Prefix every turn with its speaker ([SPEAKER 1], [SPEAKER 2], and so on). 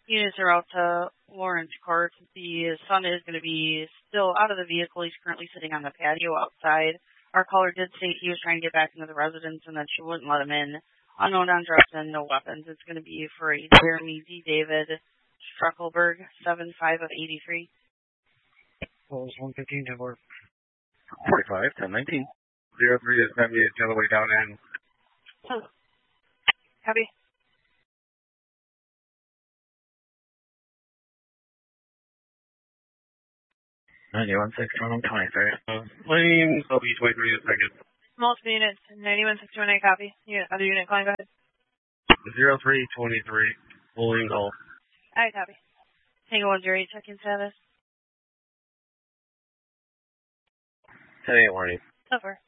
[SPEAKER 1] Units are out to Lawrence Court. The son is going to be still out of the vehicle. He's currently sitting on the patio outside. Our caller did state he was trying to get back into the residence and that she wouldn't let him in. Unknown address and no weapons. It's going to be for a Jeremy D. David Struckelberg, 7-5 of 83.
[SPEAKER 2] Calls 115 to work.
[SPEAKER 3] 45, 1019. 03 is going to be the other way down in.
[SPEAKER 1] Copy.
[SPEAKER 3] 9161 23. Lanes, I'll be 23 a second.
[SPEAKER 1] Multiple units, 91628, copy. Other unit calling, go ahead.
[SPEAKER 3] 0323, William Hall.
[SPEAKER 1] Alright, copy. Tango 108, check-in status.
[SPEAKER 3] 10-8 warning.
[SPEAKER 1] So far.